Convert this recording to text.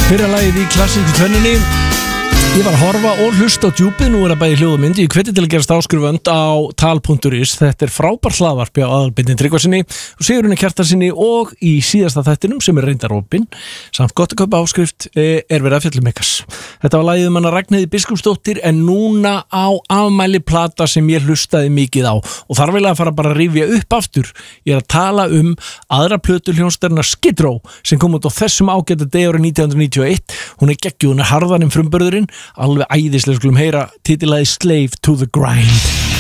Fyrra lagið í klassísku tvennunni. Ég var að horfa og hlusta á djúpið, nú það bæði hljóð og mynd. Ég hveti til að gerast áskrifandi á tal.is. Þetta frábært hlaðvarp á Aðalbirni Tryggvasyni og Sigurjóni Kjartanssyni og í síðasta þættinum sem reyndar opinn. Samt gott að kaupa áskrift verið að fjalla Megas. Þetta var lagið hana Ragnheiði Biskupsdóttir en núna á afmæli plata sem ég hlustaði mikið á og þarf vel að fara bara að rifja upp aftur. Ég að tala aðra plötu hljónstarinnar Skid Row sem kom út á þessum ágæta degi árið 1991. Hún geggjuð, hún harðan frumburðurinn. Alveg æðislega, skulum heyra titilagið Slave to the Grind.